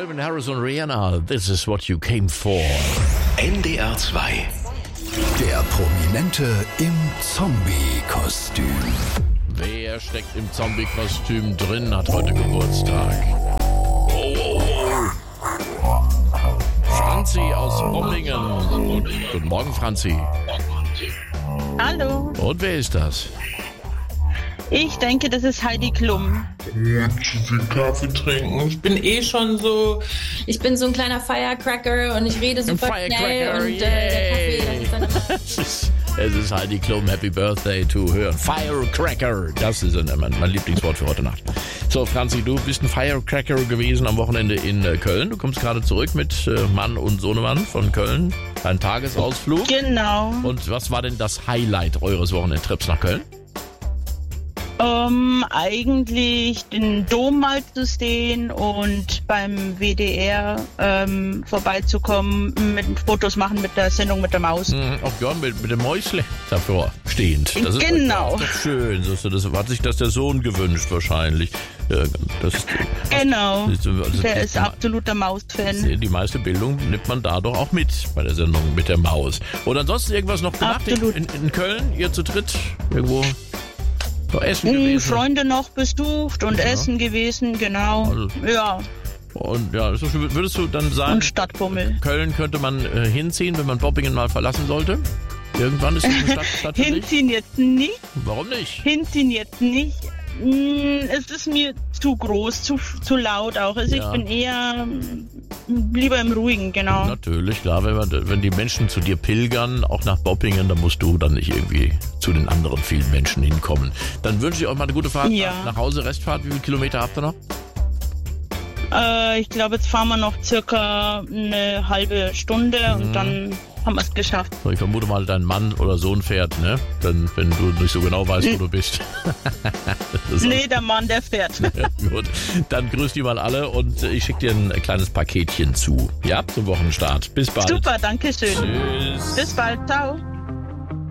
Calvin Harris und Rihanna, This is what you came for. NDR 2. Der Prominente im Zombie-Kostüm. Wer steckt im Zombie-Kostüm drin, hat heute Geburtstag. Franzi aus Bombingen. Guten Morgen, Franzi. Hallo, Und wer ist das? ich denke, das ist Heidi Klum. Viel Kaffee trinken. Ich bin schon so. Ich bin so ein kleiner Firecracker und ich rede super schnell und der Kaffee, das ist dann immer... Es ist Heidi Klum, Happy Birthday to hören. Firecracker, das ist mein Lieblingswort für heute Nacht. So, Franzi, du bist ein Firecracker gewesen am Wochenende in Köln. Du kommst gerade zurück mit Mann und Sohnemann von Köln. Ein Tagesausflug. Genau. Und was war denn das Highlight eures Wochenendtrips nach Köln? Eigentlich den Dom mal zu sehen und beim WDR vorbeizukommen, mit Fotos machen mit der Sendung mit der Maus. Auch ja, mit dem Mäusle davor stehend. Das ist Genau. doch schön. Das hat sich das der Sohn gewünscht wahrscheinlich. Das ist, Genau, also der ist absoluter Maus-Fan. die meiste Bildung nimmt man da doch auch mit bei der Sendung mit der Maus. Und ansonsten irgendwas noch gemacht Absolut. in Köln? Ihr zu dritt irgendwo noch essen gewesen? Freunde noch besucht und essen gewesen, genau. Also- Ja, Und ja, würdest du dann sagen, und Stadtbummel. Köln könnte man hinziehen, wenn man Boppingen mal verlassen sollte? Irgendwann ist es eine Stadt für dich? Hinziehen jetzt nicht. Warum nicht? Hinziehen jetzt nicht. Es ist mir zu groß, zu laut auch. Also Ja. ich bin eher lieber im Ruhigen, genau. Natürlich, klar, wenn die Menschen zu dir pilgern, auch nach Boppingen, dann musst du dann nicht irgendwie zu den anderen vielen Menschen hinkommen. Dann wünsche ich euch mal eine gute Fahrt Ja. nach Hause, Restfahrt. Wie viele Kilometer habt ihr noch? Ich glaube, jetzt fahren wir noch circa eine halbe Stunde und dann haben wir es geschafft. So, ich vermute mal, dein Mann oder Sohn fährt, ne? Dann, wenn du nicht so genau weißt, wo du bist. Das ist Nee, der Mann, der fährt. gut. Dann grüß die mal alle und ich schicke dir ein kleines Paketchen zu. Ja, zum Wochenstart. Bis bald. Super, danke schön. Tschüss. Bis bald, ciao.